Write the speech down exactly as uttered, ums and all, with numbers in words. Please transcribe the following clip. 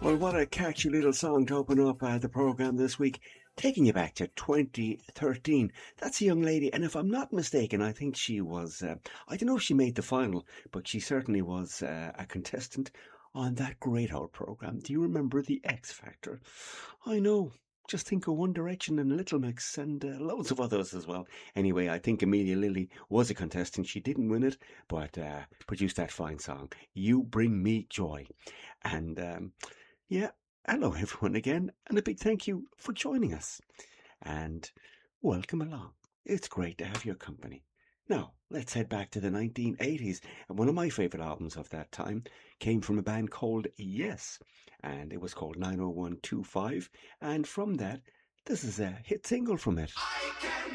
Well, what a catchy little song to open up uh, the program this week, taking you back to twenty thirteen. That's a young lady, and if I'm not mistaken, I think she was, uh, I don't know if she made the final, but she certainly was uh, a contestant on that great old program. Do you remember The X Factor? I know. Just think of One Direction and Little Mix and uh, loads of others as well. Anyway, I think Amelia Lilly was a contestant. She didn't win it, but uh, produced that fine song, You Bring Me Joy. And um, yeah, hello everyone again, and a big thank you for joining us. And welcome along. It's great to have your company. Now, let's head back to the nineteen eighties. And one of my favourite albums of that time came from a band called Yes, and it was called nine oh one two five. And from that, this is a hit single from it.